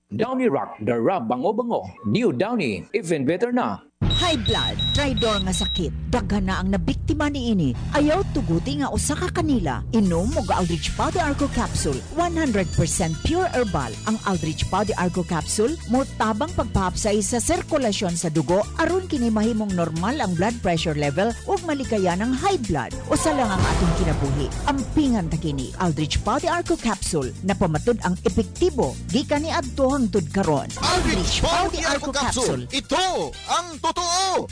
Downy Rock, the rub bango-bango. New Downy, even better na. High blood, tridor nga sakit. Daghan na ang nabiktima niini. Ayaw tuguti nga usa ka kanila. Inom mo ga Aldrich Powder Arco Capsule. 100% pure herbal. Ang Aldrich Powder Arco Capsule mo tabang pagpahapsay sa sirkulasyon sa dugo aron kini mahimong normal ang blood pressure level ug malikaya ng high blood. Usa lang ang atong kinabuhi. Ampingan ta kini Aldrich Powder Arco Capsule na pamatud ang epektibo gikan ni adto hangtod karon. Aldrich Powder Arco Capsule. Ito ang totoo.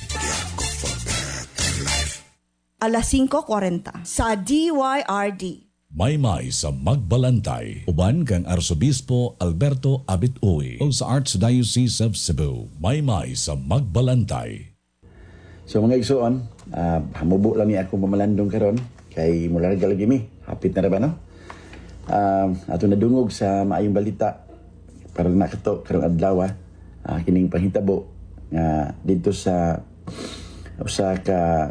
Alas 5:40 sa DYRD. Maymay sa Magbalantay, uban kang Arsobispo Alberto Abit Uy o sa Archdiocese of Cebu. Maymay sa Magbalantay. So mga igsoon, hamubo lang ni ako mamalandong karon kay mula lagi mi. Hapit na ra ba no? Ato nadungog sa maayong balita para nakato karong adlaw kining panghitabo nga dito sa usa ka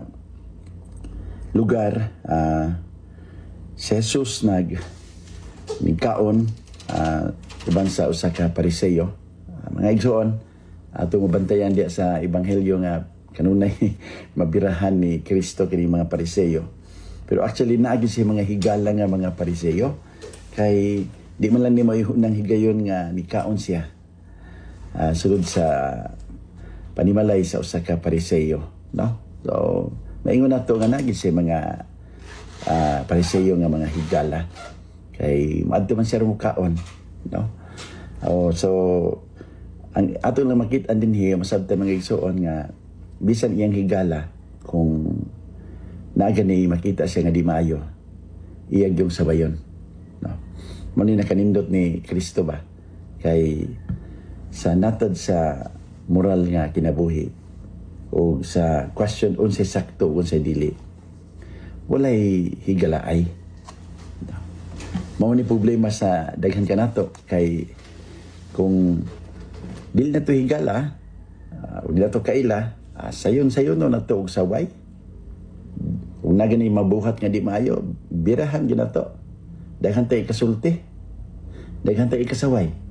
lugar si Jesus nagkaon uban sa usa ka pariseyo. Mga igsoon ato mabantayan diya sa ebanghelyo nga kanunay mabirahan ni Kristo kini mga pariseyo. Pero actually naagi si mga higala nga mga pariseyo kay di man lang ni mahunang higayon nga nikaon siya sulod sa panimalay sa usa ka pariseyo, no? So maingon nato nga nagi si mga pariseyo nga mga higala kay maadto man siya mukaon, no? So ang ato lang makita dinhi masabta mga igsoon nga bisan iyang higala kung nagani makita siya nga di maayo iyag yung sabayon, no? Mao ni nakanindot ni Kristo ba kay sa natad sa moral nga kinabuhi o sa question unsay sakto unsay dili walay higalaay. Mao ni problema sa daghan kanato kay kung dili na to higala o dili na to kaila sayon no nato og saway kung nagani mabuhat nga di maayo birahan gyud nato daghan tay kasulti daghan tay kasaway.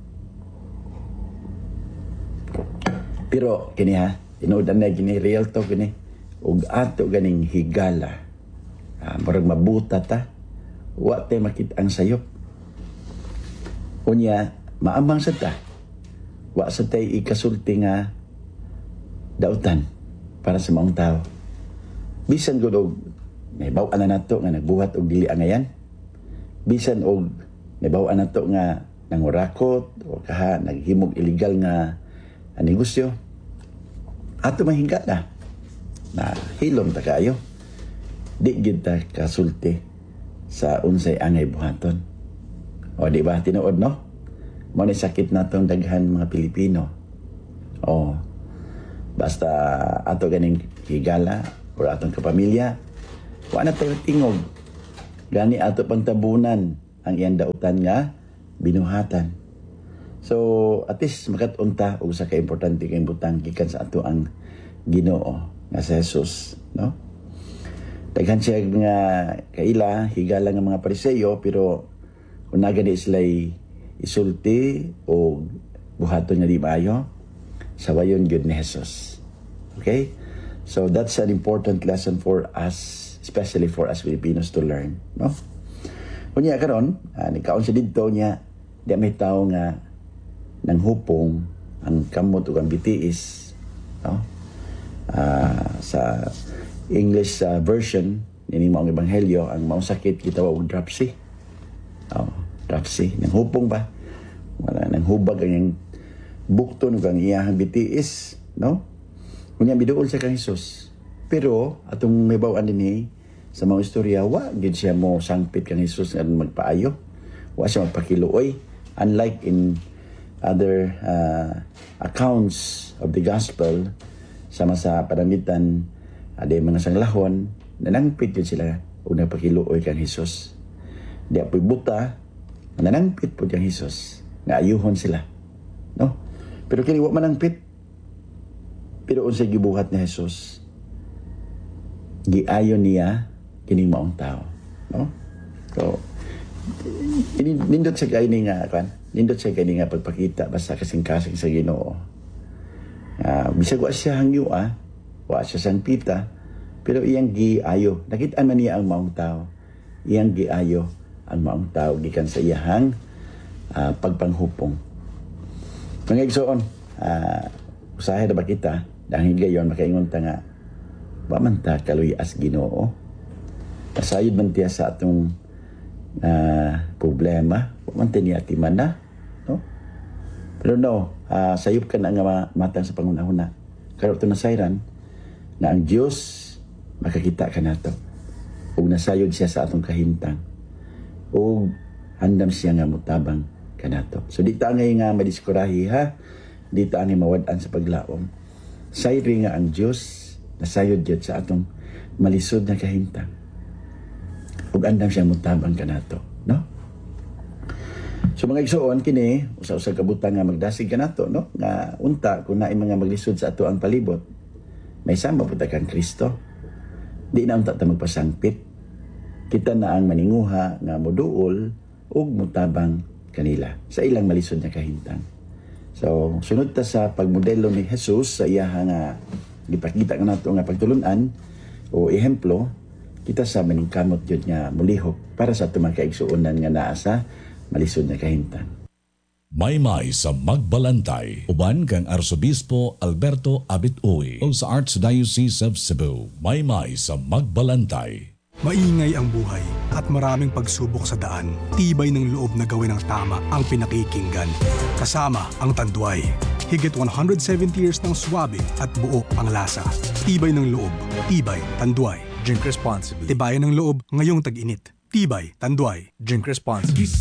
Pero kini tinudan na gini real talk gini ug ato ganing higala murag mabuta ta wa tay makita ang sayop unya maambang sad ta wa sa tay ikasulti nga dautan para sa maong tao bisan gud og nahibaw-an na nato nga nagbuhat og dili angayan bisan og nahibaw-an nato nga nangurakot o kaha naghimog illegal nga negosyo ato mahingala na hilom ta kayo di gid ta kasulti sa unsay angay buhaton o di ba tinuod no mo ni sakit natong daghan mga Pilipino o basta ato ganing higala o atong kapamilya wa na tayo tingog gani ato pang tabunan ang iyang dautan nga binuhatan. So, at least makatunta o sa ka-importante kayong butang gikan sa ato ang Ginoo nga si Jesus, no? Daghan siya nga kaila, higala nga mga pariseyo, pero kung nagani sila'y isulti o buhaton nga di maayo, sawayon gyud ni Jesus. Okay? So, that's an important lesson for us, especially for us Filipinos to learn, no? Kunya karon, nikaon siya dito niya, di may tao nga nang hupong ang kamot o ang bitiis, no? Sa English version nini maong ebanghelyo ang maong sakit gitawag og dropsy. Dropsy nang hupong ba wala nang hubag ang bukton ug ang iyang bitiis, no? Unya biduol sa kang Hesus pero atong mabaw-an dinhi sa mga istorya wa gid siya mo sangpit kang Hesus nga magpaayo wa siya magpakiluoy unlike in other accounts of the gospel sama sa panamitan aday mga sanglahon nanangpit yun sila o nagpakiluoy kang Hesus di apoy buta nanangpit po kang Hesus nga ayuhon sila, no? Pero kini wa manangpit pero unsay gibuhat ni Hesus giayon niya kining maong tao, no? So nindot sa kaini nga pagpakita basta kasing-kasing sa Ginoo. Bisag wa siya hangyo wa siya sangpita, pero iyang giayo. Nakita man niya ang maong tao. Iyang giayo ang maong tao gikan sa iyahang pagpanghupong. Mga igsoon, usahay na ba kita dahil gayon makaingon ta nga wa man ta kaluyas Ginoo. Pasayod man tiya sa atong problema, wa man tiya timan na, no? Pero no, sayop ka na nga matang sa pangunahuna. Karon to nasayran na ang Dios makakita ka nato. Ug nasayod siya sa atong kahimtang. Ug handam siya nga mutabang kanato. So di ta ngay nga madiskurahi ha. Di ta ngay mawad-an sa paglaom. Sayri nga ang Dios nasayod gyud sa atong malisod na kahimtang. Ug andam siya mutabang kanato, no? So mga igsoon kini usa-usa ka butang nga magdasig kanato, no? Nga unta kun naay mga maglisod sa ato ang palibot. May sama pud kang Kristo. Di na unta ta magpasangpit. Kita na ang maninguha nga moduol ug mutabang kanila sa ilang malisod na kahimtang. So sunod ta sa pagmodelo ni Jesus sa iya nga gipakita nga nato nga pagtulunan o ehemplo, kita sa maningkamot jud nga mulihok para sa ato mga kaigsuonan nga naa sa malisod na kahimtang. Maymay sa Magbalantay, uban kang Arsobispo Alberto Abit Uy o sa Archdiocese of Cebu. Maymay sa Magbalantay. Maingay ang buhay at maraming pagsubok sa daan. Tibay ng loob na gawin ang tama ang pinakikinggan. Kasama ang Tanduay. Higit 170 years ng swabe at buo ang lasa. Tibay ng loob. Tibay, Tanduay. Drink responsibly. Tibayan ng loob ngayong tag-init. Tibay, Tanduay. Drink responsibly.